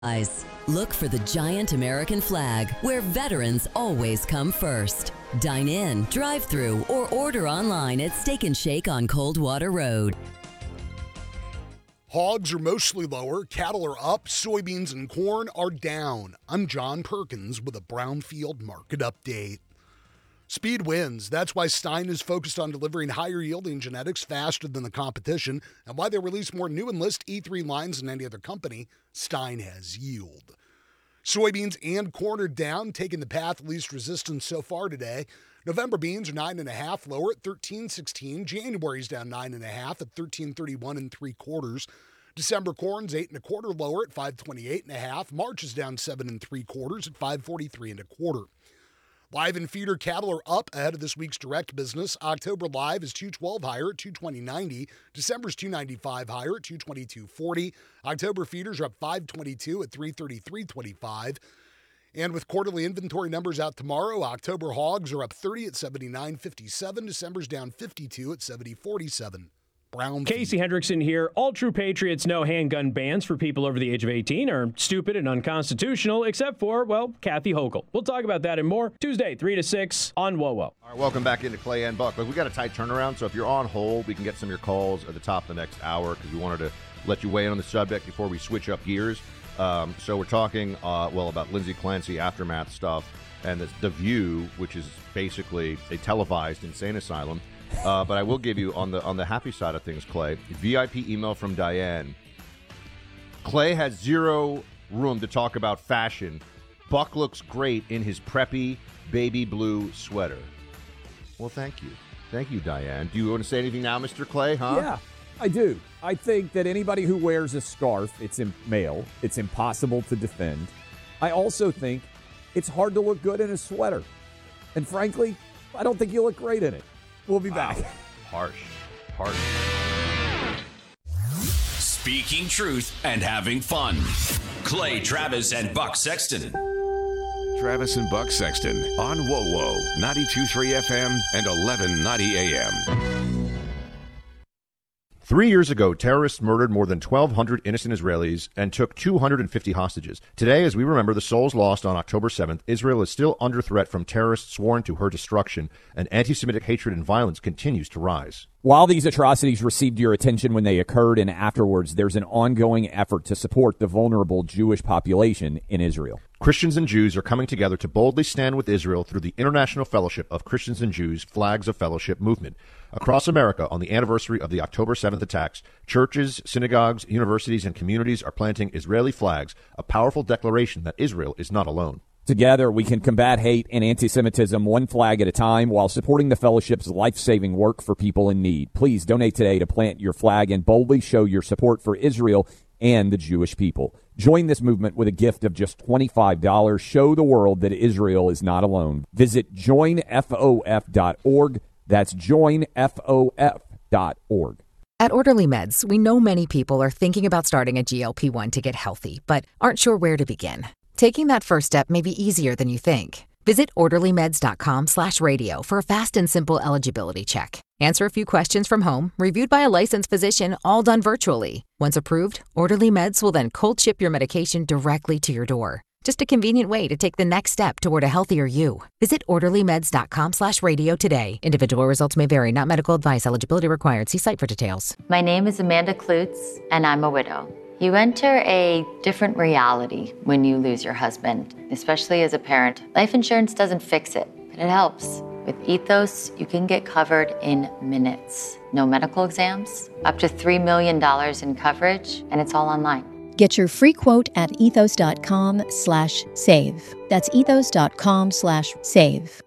Look for the giant American flag, where veterans always come first. Dine in, drive through, or order online at Steak and Shake on Coldwater Road. Hogs are mostly lower, cattle are up, soybeans and corn are down. I'm John Perkins with a Brownfield market update. Speed wins. That's why Stein is focused on delivering higher yielding genetics faster than the competition, and why they release more new Enlist E3 lines than any other company. Stein has yield. Soybeans and corn are down, taking the path of least resistance so far today. November beans are 9.5 lower at 13.16. January's down 9.5 at 13.31 3/4. December corn's 8.25 lower at 5.28.5. March is down 7 3/4 at 5.43 1/4. Live and feeder cattle are up ahead of this week's direct business. October live is 212 higher at 220.90. December's 295 higher at 222.40. October feeders are up 522 at 333.25. And with quarterly inventory numbers out tomorrow, October hogs are up 30 at 79.57. December's down 52 at 70.47. Brown. Casey Hendrickson here. All true patriots know handgun bans for people over the age of 18 are stupid and unconstitutional, except for, well, Kathy Hochul. We'll talk about that and more Tuesday, 3 to 6 on WOWO. All right, welcome back into Clay and Buck. Look, we got a tight turnaround, so if you're on hold, we can get some of your calls at the top of the next hour because we wanted to let you weigh in on the subject before we switch up gears. So we're talking, about Lindsay Clancy aftermath stuff and The View, which is basically a televised insane asylum. But I will give you, on the happy side of things, Clay, VIP email from Diane. Clay has zero room to talk about fashion. Buck looks great in his preppy baby blue sweater. Well, thank you. Thank you, Diane. Do you want to say anything now, Mr. Clay, huh? Yeah, I do. I think that anybody who wears a scarf, it's male, it's impossible to defend. I also think it's hard to look good in a sweater. And frankly, I don't think you look great in it. We'll be back. Harsh. Speaking truth and having fun. Clay Travis and Buck Sexton. Travis and Buck Sexton on WOWO, 92.3 FM and 1190 AM. 3 years ago, terrorists murdered more than 1,200 innocent Israelis and took 250 hostages. Today, as we remember the souls lost on October 7th, Israel is still under threat from terrorists sworn to her destruction, and anti-Semitic hatred and violence continues to rise. While these atrocities received your attention when they occurred and afterwards, there's an ongoing effort to support the vulnerable Jewish population in Israel. Christians and Jews are coming together to boldly stand with Israel through the International Fellowship of Christians and Jews Flags of Fellowship movement. Across America, on the anniversary of the October 7th attacks, churches, synagogues, universities, and communities are planting Israeli flags, a powerful declaration that Israel is not alone. Together, we can combat hate and anti-Semitism one flag at a time while supporting the fellowship's life-saving work for people in need. Please donate today to plant your flag and boldly show your support for Israel and the Jewish people. Join this movement with a gift of just $25. Show the world that Israel is not alone. Visit joinfof.org. That's joinfof.org. At Orderly Meds, we know many people are thinking about starting a GLP-1 to get healthy, but aren't sure where to begin. Taking that first step may be easier than you think. Visit orderlymeds.com/radio for a fast and simple eligibility check. Answer a few questions from home, reviewed by a licensed physician, all done virtually. Once approved, Orderly Meds will then cold ship your medication directly to your door. Just a convenient way to take the next step toward a healthier you. Visit orderlymeds.com/radio today. Individual results may vary, not medical advice. Eligibility required. See site for details. My name is Amanda Klutz, and I'm a widow. You enter a different reality when you lose your husband, especially as a parent. Life insurance doesn't fix it, but it helps. With Ethos, you can get covered in minutes. No medical exams, up to $3 million in coverage, and it's all online. Get your free quote at ethos.com/save. That's ethos.com/save.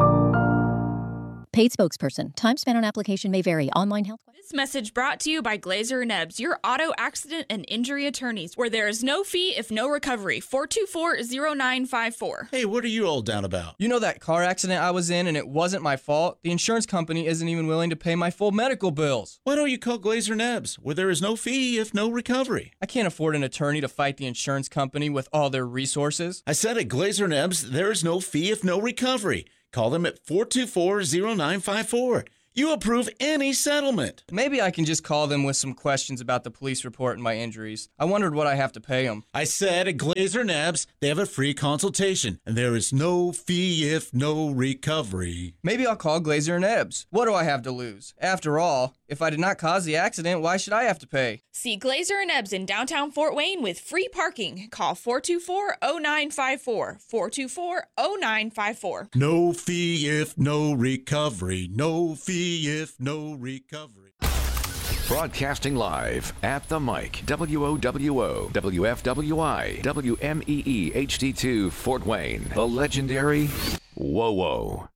Paid spokesperson. Time spent on application may vary. Online health. This message brought to you by Glazer & Ebbs, your auto accident and injury attorneys, where there is no fee if no recovery. 424-0954. Hey, what are you all down about? You know that car accident I was in and it wasn't my fault? The insurance company isn't even willing to pay my full medical bills. Why don't you call Glazer & Ebbs, where there is no fee if no recovery? I can't afford an attorney to fight the insurance company with all their resources. I said at Glazer & Ebbs, there is no fee if no recovery. Call them at 424-0954. You approve any settlement. Maybe I can just call them with some questions about the police report and my injuries. I wondered what I have to pay them. I said at Glazer Nebs, they have a free consultation, and there is no fee if no recovery. Maybe I'll call Glazer Nebs. What do I have to lose? After all, if I did not cause the accident, why should I have to pay? See Glazer and Ebbs in downtown Fort Wayne with free parking. Call 424-0954. 424-0954. No fee if no recovery. No fee if no recovery. Broadcasting live at the mic. WOWO, WFWI, WMEE HD2 Fort Wayne. The legendary WOWO.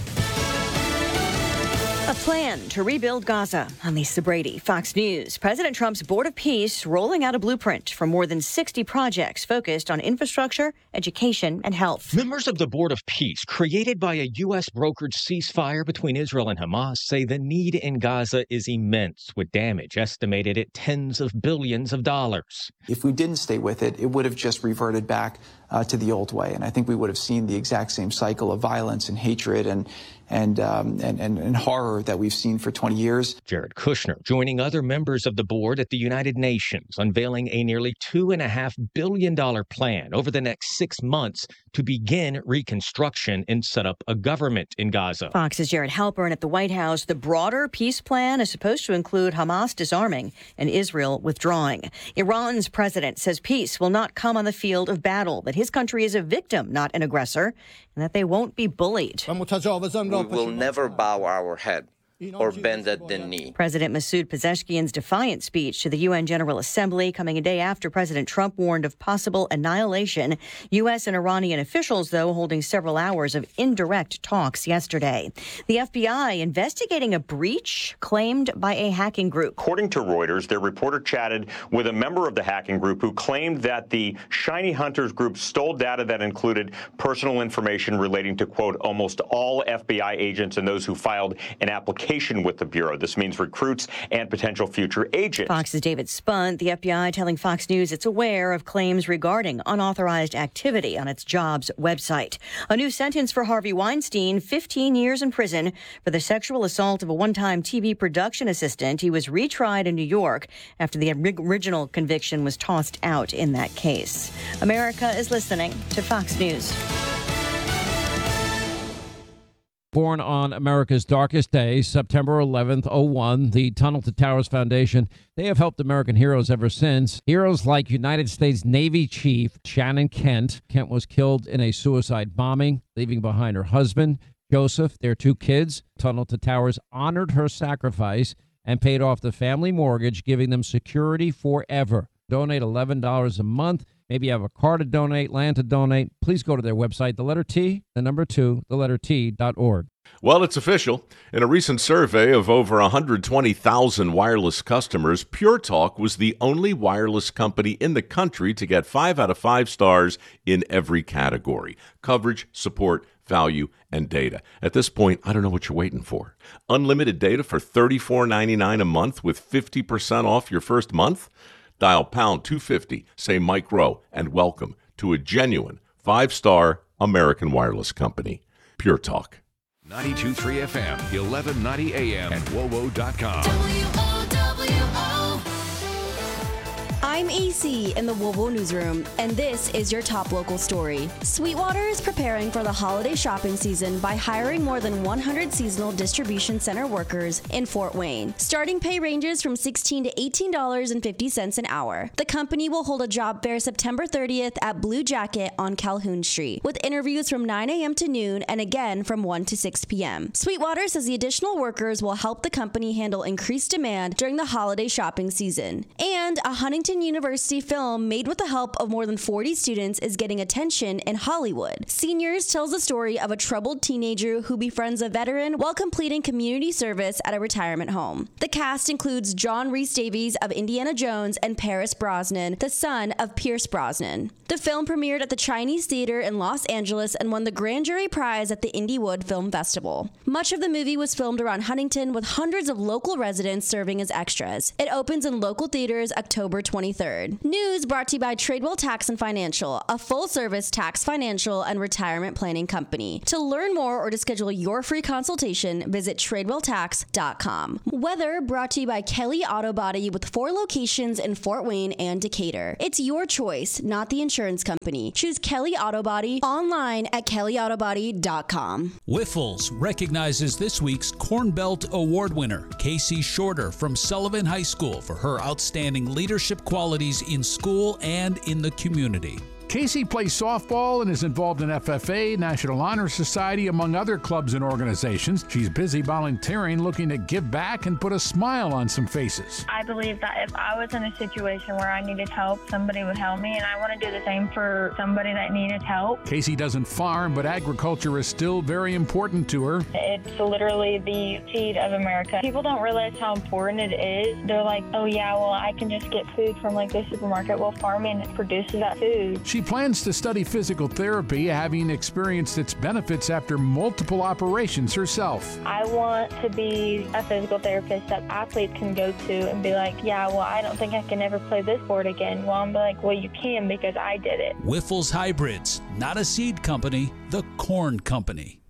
A plan to rebuild Gaza. I'm Lisa Brady, Fox News. President Trump's Board of Peace rolling out a blueprint for more than 60 projects focused on infrastructure, education, and health. Members of the Board of Peace, created by a U.S. brokered ceasefire between Israel and Hamas, say the need in Gaza is immense, with damage estimated at tens of billions of dollars. If we didn't stay with it, it would have just reverted back to the old way. And I think we would have seen the exact same cycle of violence and hatred and horror that we've seen for 20 years. Jared Kushner joining other members of the board at the United Nations, unveiling a nearly $2.5 billion plan over the next 6 months to begin reconstruction and set up a government in Gaza. Fox's Jared Halpern at the White House. The broader peace plan is supposed to include Hamas disarming and Israel withdrawing. Iran's president says peace will not come on the field of battle, that his country is a victim, not an aggressor, and that they won't be bullied. We will never bow our head or bend the knee. President Masoud Pezeshkian's defiant speech to the UN General Assembly coming a day after President Trump warned of possible annihilation. U.S. and Iranian officials, though, holding several hours of indirect talks yesterday. The FBI investigating a breach claimed by a hacking group. According to Reuters, their reporter chatted with a member of the hacking group who claimed that the Shiny Hunters group stole data that included personal information relating to, quote, almost all FBI agents and those who filed an application with the Bureau. This means recruits and potential future agents. Fox's David Spunt, the FBI telling Fox News it's aware of claims regarding unauthorized activity on its jobs website. A new sentence for Harvey Weinstein, 15 years in prison for the sexual assault of a one-time TV production assistant. He was retried in New York after the original conviction was tossed out in that case. America is listening to Fox News. Born on America's darkest day, September 11th, 01, the Tunnel to Towers Foundation, they have helped American heroes ever since. Heroes like United States Navy Chief Shannon Kent. Kent was killed in a suicide bombing, leaving behind her husband, Joseph, their 2 kids. Tunnel to Towers honored her sacrifice and paid off the family mortgage, giving them security forever. Donate $11 a month. Maybe you have a car to donate, land to donate. Please go to their website, the letter T, the number 2, the letter T.org. Well, it's official. In a recent survey of over 120,000 wireless customers, Pure Talk was the only wireless company in the country to get 5 out of 5 stars in every category: coverage, support, value, and data. At this point, I don't know what you're waiting for. Unlimited data for $34.99 a month with 50% off your first month? Dial pound 250, say Mike Rowe, and welcome to a genuine 5-star American wireless company. Pure Talk. 92.3 FM, 1190 AM, and WOWO.com. I'm AC in the WOWO newsroom, and this is your top local story. Sweetwater is preparing for the holiday shopping season by hiring more than 100 seasonal distribution center workers in Fort Wayne. Starting pay ranges from $16 to $18.50 an hour. The company will hold a job fair September 30th at Blue Jacket on Calhoun Street, with interviews from 9 a.m. to noon and again from 1 to 6 p.m. Sweetwater says the additional workers will help the company handle increased demand during the holiday shopping season. And a Huntington University film made with the help of more than 40 students is getting attention in Hollywood. Seniors tells the story of a troubled teenager who befriends a veteran while completing community service at a retirement home. The cast includes John Rhys Davies of Indiana Jones and Pierce Brosnan, the son of Pierce Brosnan. The film premiered at the Chinese Theater in Los Angeles and won the Grand Jury Prize at the Indywood Film Festival. Much of the movie was filmed around Huntington with hundreds of local residents serving as extras. It opens in local theaters October 23rd. News brought to you by Tradewell Tax and Financial, a full-service tax, financial, and retirement planning company. To learn more or to schedule your free consultation, visit TradewellTax.com. Weather brought to you by Kelly Auto Body with 4 locations in Fort Wayne and Decatur. It's your choice, not the insurance company. Choose Kelly Auto Body online at kellyautobody.com. Wiffles recognizes this week's Corn Belt Award winner, Casey Shorter from Sullivan High School, for her outstanding leadership qualities in school and in the community. Casey plays softball and is involved in FFA, National Honor Society, among other clubs and organizations. She's busy volunteering, looking to give back and put a smile on some faces. I believe that if I was in a situation where I needed help, somebody would help me, and I want to do the same for somebody that needed help. Casey doesn't farm, but agriculture is still very important to her. It's literally the seed of America. People don't realize how important it is. They're like, oh yeah, well, I can just get food from like the supermarket. Well, farming produces that food. She plans to study physical therapy, having experienced its benefits after multiple operations herself. I want to be a physical therapist that athletes can go to and be like, yeah, well, I don't think I can ever play this sport again. Well, I'm like, well, you can because I did it. Wiffles Hybrids, not a seed company, the corn company.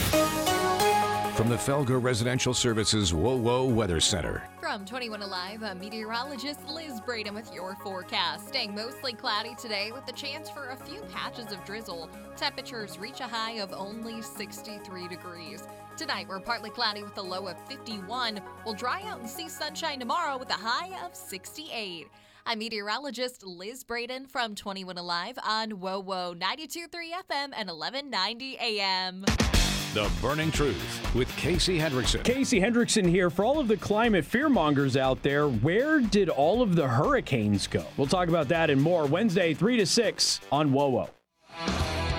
From the Felger Residential Services WoWo Weather Center. From 21 Alive, I'm meteorologist Liz Braden with your forecast. Staying mostly cloudy today with the chance for a few patches of drizzle. Temperatures reach a high of only 63 degrees. Tonight, we're partly cloudy with a low of 51. We'll dry out and see sunshine tomorrow with a high of 68. I'm meteorologist Liz Braden from 21 Alive on WoWo 92.3 FM and 1190 AM. The Burning Truth with Casey Hendrickson. Casey Hendrickson here. For all of the climate fearmongers out there, where did all of the hurricanes go? We'll talk about that and more Wednesday, 3 to 6 on WoWo.